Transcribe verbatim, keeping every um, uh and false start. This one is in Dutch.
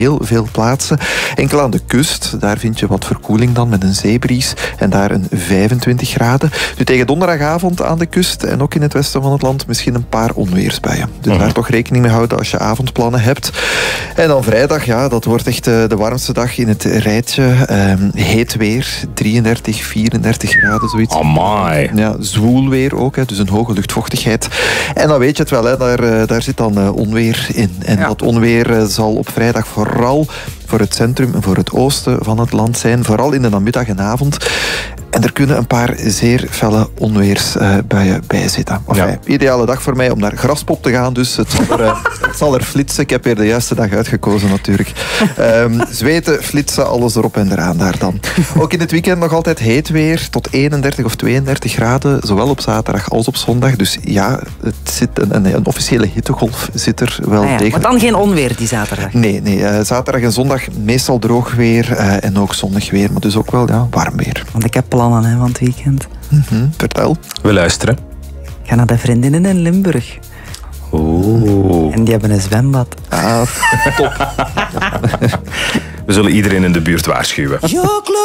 heel veel plaatsen. Enkel aan de kust, daar vind je wat verkoeling dan met een zeebries en daar een vijfentwintig graden. Nu tegen donderdagavond aan de kust en ook in het westen van het land misschien een paar onweersbuien. Dus daar toch rekening mee houden als je avondplannen hebt. En dan vrijdag, ja, dat wordt echt de warmste dag in het rijtje. Um, heet weer, drieëndertig, vierendertig graden, zoiets. Amai. Ja, zwoel weer ook, hè, dus een hoge luchtvochtigheid. En dan weet je het wel, hè, daar, daar zit dan uh, onweer in. En ja. dat onweer uh, zal op vrijdag vooral voor het centrum en voor het oosten van het land zijn. Vooral in de namiddag en avond. En er kunnen een paar zeer felle onweersbuien uh, bij zitten. Enfin, ja. Ideale dag voor mij om naar Graspop te gaan. Dus het zal, er, uh, het zal er flitsen. Ik heb weer de juiste dag uitgekozen natuurlijk. Um, zweten, flitsen, alles erop en eraan daar dan. Ook in het weekend nog altijd heet weer. Tot eenendertig of tweeëndertig graden. Zowel op zaterdag als op zondag. Dus ja, het zit een, een, een officiële hittegolf zit er wel ah ja, tegen. Maar dan geen onweer die zaterdag? Nee, nee uh, zaterdag en zondag meestal droog weer. Uh, en ook zonnig weer. Maar dus ook wel ja, warm weer. Want ik heb plannen hè, van het weekend. Mm-hmm, vertel. We luisteren. Ik ga naar de vriendinnen in Limburg. Oeh. En die hebben een zwembad. Ah, top. We zullen iedereen in de buurt waarschuwen.